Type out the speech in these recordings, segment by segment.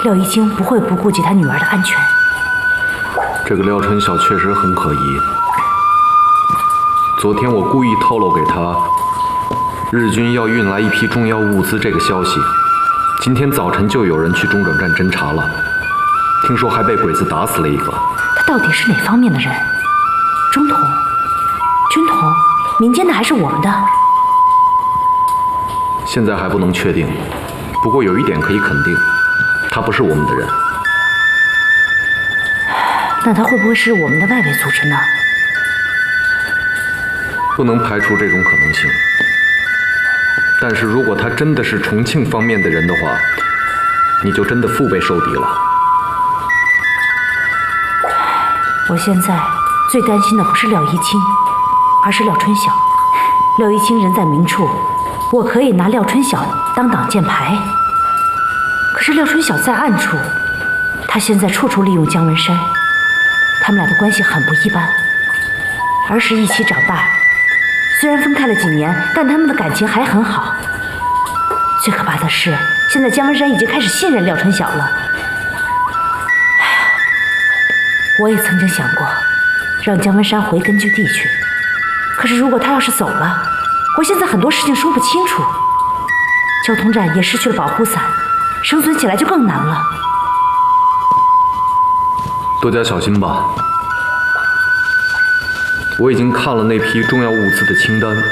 廖一清不会不顾及他女儿的安全。 这个廖春晓确实很可疑。昨天我故意透露给他，日军要运来一批重要物资这个消息。今天早晨就有人去中转站侦查了，听说还被鬼子打死了一个。 他到底是哪方面的人？中统、军统、民间的还是我们的？ 现在还不能确定，不过有一点可以肯定，他不是我们的人。 那他会不会是我们的外围组织呢？ 不能排除这种可能性。但是如果他真的是重庆方面的人的话，你就真的腹背受敌了。 我现在最担心的不是廖一清，而是廖春晓。廖一清人在明处，我可以拿廖春晓当挡箭牌。可是廖春晓在暗处，他现在处处利用姜文山。他们俩的关系很不一般，儿时一起长大，虽然分开了几年，但他们的感情还很好。最可怕的是，现在姜文山已经开始信任廖春晓了。我也曾经想过，让姜文山回根据地去。可是如果他要是走了，我现在很多事情说不清楚。交通站也失去了保护伞，生存起来就更难了。 多加小心吧。我已经看了那批重要物资的清单，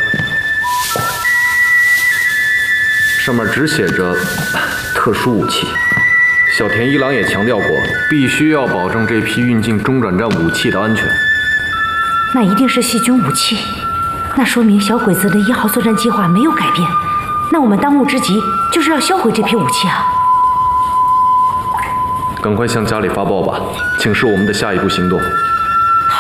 上面只写着特殊武器。小田一郎也强调过，必须要保证这批运进中转站武器的安全。 那一定是细菌武器，那说明小鬼子的1号作战计划没有改变。那我们当务之急就是要销毁这批武器啊！ 赶快向家里发报吧，请示我们的下一步行动。